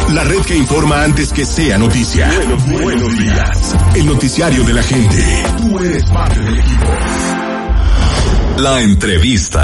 La red que informa antes que sea noticia. Buenos días. El noticiario de la gente. Tú eres parte del equipo. La entrevista.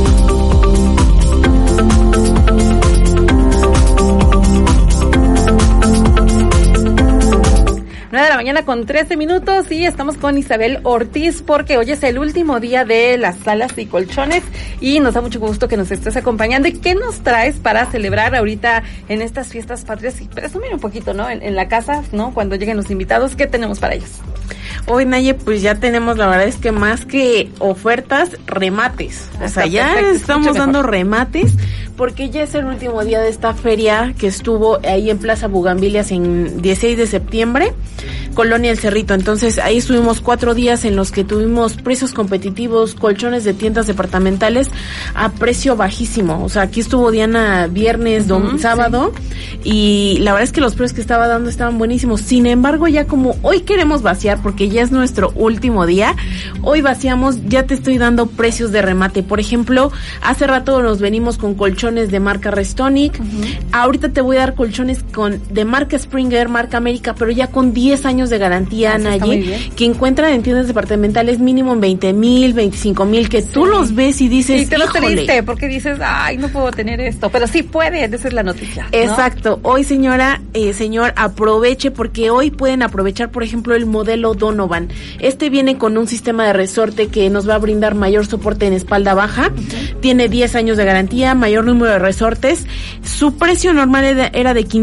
9 de la mañana con 13 minutos y estamos con Isabel Ortiz porque hoy es el último día de las salas y colchones y nos da mucho gusto que nos estés acompañando. ¿Y qué nos traes para celebrar ahorita en estas fiestas patrias y presumir un poquito, ¿no? En la casa, ¿no? Cuando lleguen los invitados, ¿qué tenemos para ellos? Hoy, Naye, pues ya tenemos, la verdad es que más que ofertas, remates. O sea, ya estamos dando remates porque ya es el último día de esta feria que estuvo ahí en Plaza Bugambilias en 16 de septiembre, Colonia El Cerrito. Entonces, ahí estuvimos 4 días en los que tuvimos precios competitivos, colchones de tiendas departamentales a precio bajísimo. O sea, aquí estuvo Diana viernes, sábado, y la verdad es que los precios que estaba dando estaban buenísimos. Sin embargo, ya como hoy queremos vaciar, porque ya es nuestro último día, hoy vaciamos, ya te estoy dando precios de remate. Por ejemplo, hace rato nos venimos con colchones de marca Restonic. Ahorita te voy a dar colchones de marca Springer, marca América, pero ya con 10 años de garantía, Naye, que encuentran en tiendas departamentales mínimo en 20,000, 25,000, que tú los ves y dices, y te lo triste, porque dices, ay, no puedo tener esto, pero sí puede, esa es la noticia, ¿no? Exacto. Hoy, señora, señor, aproveche, porque hoy pueden aprovechar, por ejemplo, el modelo Donovan. Este viene con un sistema de resorte que nos va a brindar mayor soporte en espalda baja, tiene 10 años de garantía, mayor número de resortes. Su precio normal era de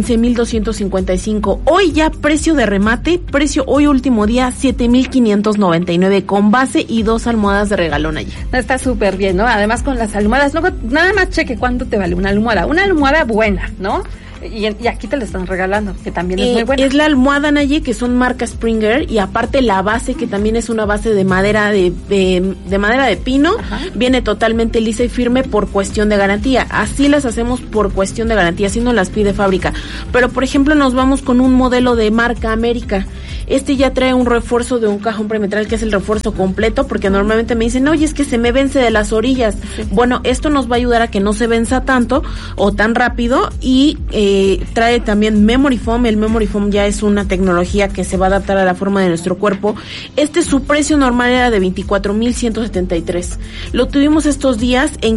15,255. Hoy ya precio de remate, precio hoy último día 7,599 con base y 2 almohadas de regalón allí. Está súper bien, ¿no? Además con las almohadas, luego nada más cheque cuánto te vale una almohada buena, ¿no? Y aquí te la están regalando, que también es muy buena. Es la almohada, Naye, que son marca Springer, y aparte la base, que también es una base de madera de madera de pino. Viene totalmente lisa y firme por cuestión de garantía. Así las hacemos por cuestión de garantía, así nos las pide fábrica. Pero, por ejemplo, nos vamos con un modelo de marca América. Este ya trae un refuerzo de un cajón perimetral, que es el refuerzo completo, porque normalmente me dicen, oye, es que se me vence de las orillas. Sí. Bueno, esto nos va a ayudar a que no se venza tanto o tan rápido, y trae también Memory Foam. El Memory Foam ya es una tecnología que se va a adaptar a la forma de nuestro cuerpo. Su precio normal era de 24,173. Lo tuvimos estos días en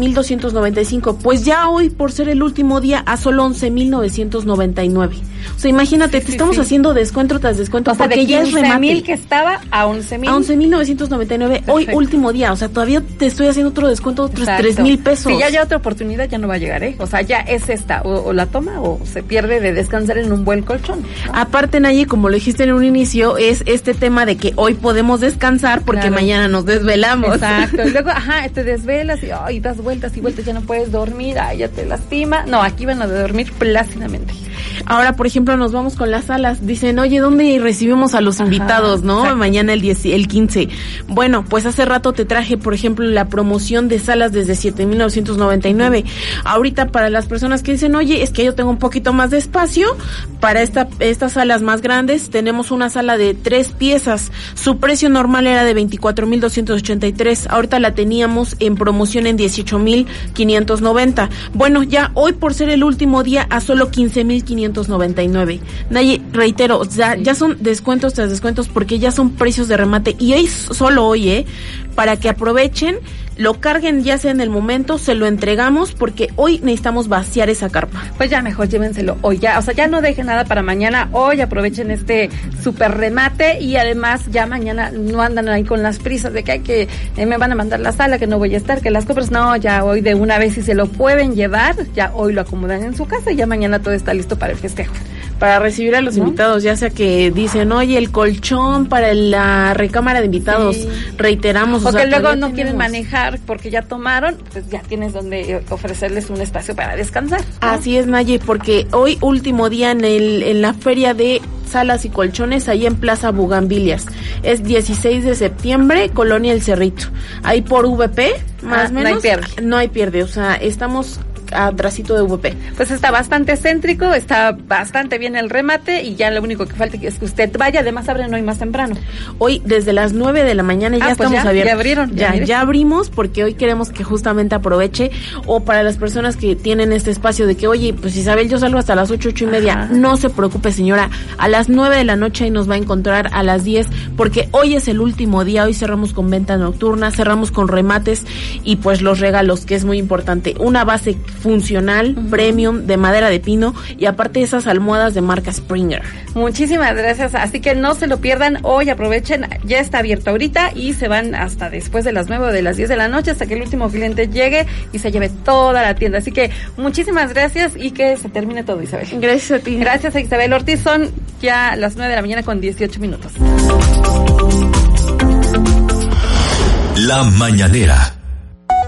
15,295. Pues ya hoy, por ser el último día, a solo 11,999. O sea, imagínate, te estamos haciendo descuento tras descuento, o sea, porque ya es remate. 15,000 que estaba a 11,000. A 11,999. Hoy último día. O sea, todavía te estoy haciendo otro descuento, otros 3,000 pesos. Si ya hay otra oportunidad, ya no va a llegar, ¿eh? O sea, ya es esta. O la toma o se pierde de descansar en un buen colchón, ¿no? Aparte, Naye, como lo dijiste en un inicio, es este tema de que hoy podemos descansar porque mañana nos desvelamos. Exacto. Y luego, te desvelas y das vueltas y vueltas, ya no puedes dormir, ya te lastima. No, aquí van a dormir plácidamente. Ahora, por ejemplo, nos vamos con las salas. Dicen, oye, ¿dónde recibimos a los invitados, no? Exacto. Mañana el 15. Bueno, pues hace rato te traje, por ejemplo, la promoción de salas desde 7,999. Ahorita, para las personas que dicen, oye, es que yo tengo un poquito más de espacio, para estas salas más grandes, tenemos una sala de 3 piezas. Su precio normal era de 24,283. Ahorita la teníamos en promoción en 18,590. Bueno, ya hoy, por ser el último día, a solo 15,599. Naye, reitero, ya son descuentos tras descuentos, porque ya son precios de remate, y es solo hoy, para que aprovechen, lo carguen ya sea en el momento, se lo entregamos, porque hoy necesitamos vaciar esa carpa. Pues ya mejor llévenselo hoy, ya, o sea, ya no dejen nada para mañana, hoy aprovechen este super remate, y además ya mañana no andan ahí con las prisas de que me van a mandar la sala, que no voy a estar, que las compras, no, ya hoy de una vez, si se lo pueden llevar, ya hoy lo acomodan en su casa y ya mañana todo está listo para el festejo. Para recibir a los invitados, ya sea que dicen, oye, el colchón para la recámara de invitados, reiteramos. O que luego no quieren manejar porque ya tomaron, pues ya tienes donde ofrecerles un espacio para descansar, ¿no? Así es, Naye, porque hoy último día en la feria de salas y colchones, ahí en Plaza Bugambilias. Es 16 de septiembre, Colonia El Cerrito. Ahí por VP, más o menos. No hay pierde. No hay pierde, o sea, estamos atrasito de VP. Pues está bastante céntrico, está bastante bien el remate y ya lo único que falta es que usted vaya. Además abren hoy más temprano. Hoy desde las 9 de la mañana ya estamos abiertos. Ya abrieron. Ya abrimos, porque hoy queremos que justamente aproveche, o para las personas que tienen este espacio de que, oye, pues Isabel, yo salgo hasta las 8:30. No se preocupe, señora, a las 9 de la noche ahí nos va a encontrar, a las 10, porque hoy es el último día. Hoy cerramos con venta nocturna, cerramos con remates y pues los regalos, que es muy importante. Una base funcional, premium, de madera de pino, y aparte esas almohadas de marca Springer. Muchísimas gracias, así que no se lo pierdan. Hoy aprovechen, ya está abierto ahorita y se van hasta después de las 9 o de las 10 de la noche, hasta que el último cliente llegue y se lleve toda la tienda. Así que muchísimas gracias y que se termine todo, Isabel. Gracias a ti. Gracias a Isabel Ortiz. Son ya las 9 de la mañana con 18 minutos. La Mañanera.